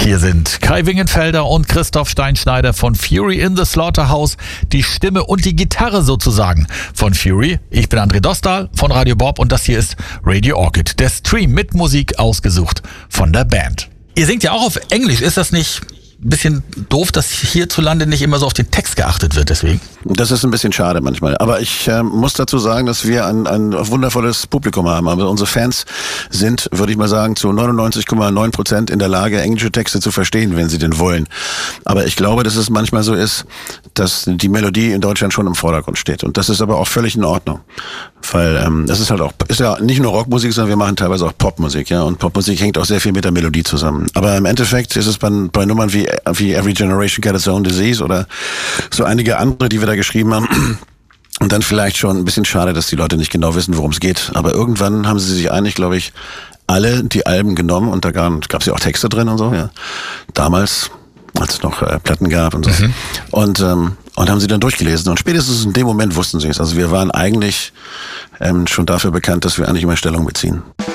Hier sind Kai Wingenfelder und Christoph Steinschneider von Fury in the Slaughterhouse, die Stimme und die Gitarre sozusagen von Fury. Ich bin André Dostal von Radio Bob und das hier ist Radio Orchid, der Stream mit Musik ausgesucht von der Band. Ihr singt ja auch auf Englisch, ist das nicht ein bisschen doof, dass hierzulande nicht immer so auf den Text geachtet wird deswegen? Das ist ein bisschen schade manchmal. Aber ich muss dazu sagen, dass wir ein wundervolles Publikum haben. Aber unsere Fans sind, würde ich mal sagen, zu 99,9% in der Lage, englische Texte zu verstehen, wenn sie denn wollen. Aber ich glaube, dass es manchmal so ist, dass die Melodie in Deutschland schon im Vordergrund steht. Und das ist aber auch völlig in Ordnung. Weil das ist halt auch, ist ja nicht nur Rockmusik, sondern wir machen teilweise auch Popmusik, ja. Und Popmusik hängt auch sehr viel mit der Melodie zusammen. Aber im Endeffekt ist es bei Nummern wie Every Generation Got Its Own Disease oder so einige andere, die wir da geschrieben haben. Und dann vielleicht schon ein bisschen schade, dass die Leute nicht genau wissen, worum es geht. Aber irgendwann haben sie sich eigentlich, glaube ich, alle die Alben genommen und da gab es ja auch Texte drin und so, ja. Damals, als es noch Platten gab und so. Mhm. Und haben sie dann durchgelesen. Und spätestens in dem Moment wussten sie es. Also wir waren eigentlich schon dafür bekannt, dass wir eigentlich immer Stellung beziehen.